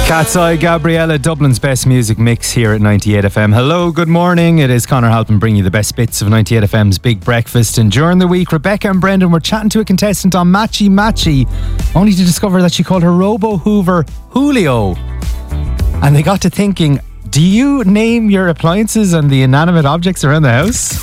Cat's Eye, Gabriella, Dublin's best music mix here at 98 FM. Hello, good morning. It is Conor Halpin bringing you the best bits of 98 FM's Big Breakfast. And during the week, Rebecca and Brendan were chatting to a contestant on Matchy Matchy, only to discover that she called her Robo-Hoover Julio. And they got to thinking, do you name your appliances and the inanimate objects around the house?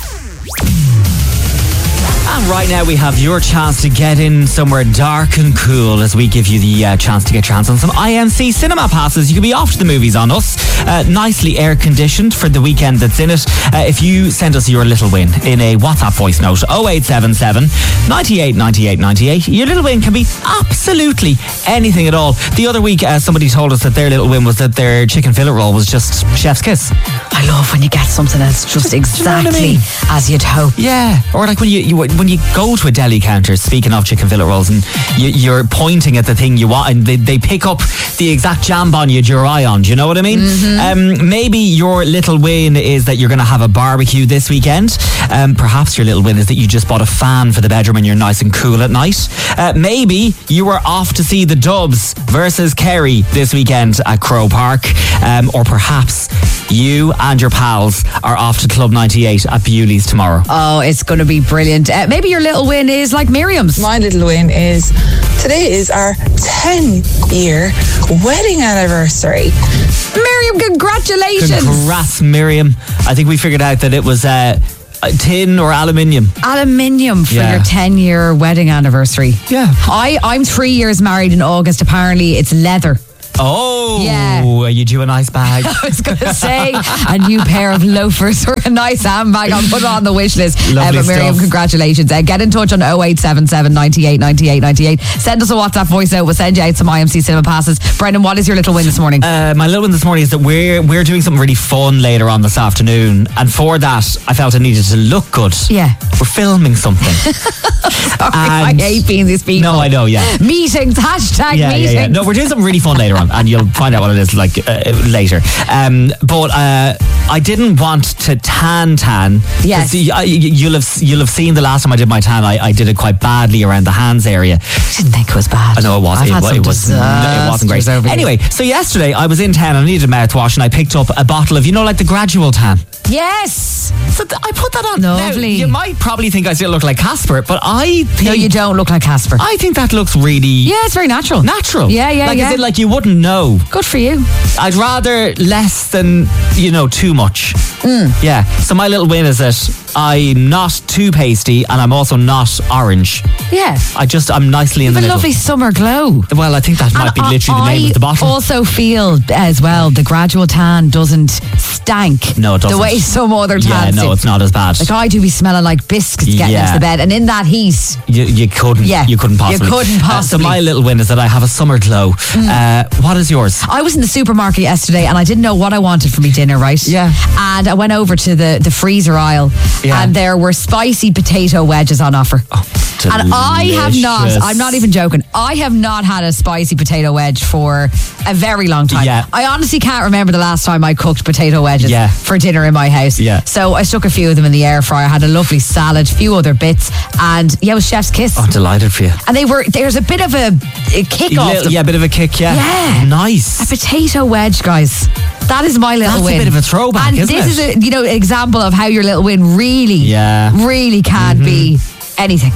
And right now we have your chance to get in somewhere dark and cool as we give you the chance to get your hands on some IMC cinema passes. You can be off to the movies on us, nicely air conditioned for the weekend that's in it. If you send us your little win in a WhatsApp voice note, 0877 98 98 98, your little win can be absolutely anything at all. The other week somebody told us that their little win was that their chicken fillet roll was just chef's kiss. I love when you get something that's just exactly as you'd hope. Yeah, or like when you go to a deli counter, speaking of chicken fillet rolls, and you're pointing at the thing you want, and they pick up the exact jambon you had your eye on. Do you know what I mean? Mm-hmm. Maybe your little win is that you're going to have a barbecue this weekend. Perhaps your little win is that you just bought a fan for the bedroom and you're nice and cool at night. Maybe you were off to see the Dubs versus Kerry this weekend at Crow Park. Or perhaps you and your pals are off to Club 98 at Bewley's tomorrow. Oh, it's going to be brilliant. Maybe your little win is like Miriam's. My little win is today is our 10-year wedding anniversary. Miriam, congratulations. Congrats, Miriam. I think we figured out that it was tin or aluminium. Aluminium for your 10-year wedding anniversary. Yeah. I'm 3 years married in August. Apparently it's leather. Oh, yeah. Are you due a nice bag? I was going to say a new pair of loafers or a nice handbag. I'll put it on the wish list. Lovely but Miriam, stuff. Congratulations. Get in touch on 0877 98 98 98. Send us a WhatsApp voice note. We'll send you out some IMC cinema passes. Brendan, what is your little win this morning? My little win this morning is that we're doing something really fun later on this afternoon, and for that I felt I needed to look good. Yeah. We're filming something. Sorry, I hate being these people. No, I know, yeah. Meetings, hashtag meetings. Yeah. No, we're doing something really fun later on, and you'll find out what it is like later. But I didn't want to tan. Yes. You'll have seen the last time I did my tan. I did it quite badly around the hands area. I didn't think it was bad. I know it wasn't. It wasn't great. Anyway, so yesterday I was in town and I needed a mouthwash, and I picked up a bottle of, like the gradual tan. Yes. So I put that on. Lovely. Now, you might probably think I still look like Casper, but I think... No, you don't look like Casper. I think that looks really... Yeah, it's very natural. Natural. Yeah. Is it like you wouldn't know? Good for you. I'd rather less than, too much. Yeah. So my little win is that I'm not too pasty and I'm also not orange. Yeah. I'm nicely in the middle. A lovely summer glow. Well, I think that might be literally the name of the bottle. I also feel as well the gradual tan doesn't stank. No, it doesn't. The way some other tans do. It's not as bad. Like I do be smelling like biscuits getting into the bed, and in that heat you couldn't possibly. So my little win is that I have a summer glow. What is yours? I was in the supermarket yesterday and I didn't know what I wanted for my dinner, right? Yeah. And I went over to the freezer aisle, and there were spicy potato wedges on offer. Delicious. And I'm not even joking, I have not had a spicy potato wedge for a very long time. Yeah. I honestly can't remember the last time I cooked potato wedges for dinner in my house. Yeah. So I stuck a few of them in the air fryer, had a lovely salad, a few other bits, and it was chef's kiss. Oh, delighted for you. And there's a bit of a kick off them. Yeah, a bit of a kick, Yeah. Nice. A potato wedge, guys. That is my little win. That's a bit of a throwback, and isn't it? this is an example of how your little win really can be anything.